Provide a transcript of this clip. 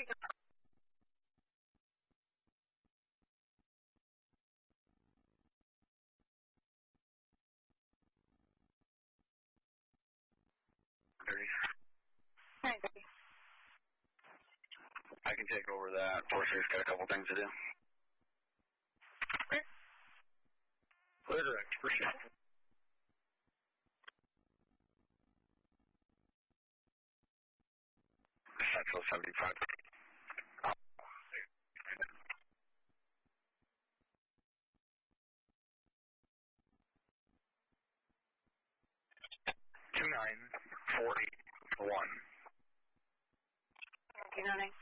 I can take over that. Forster's got a couple things to do. Clear direct, appreciate it. Central 75. 2941. 29.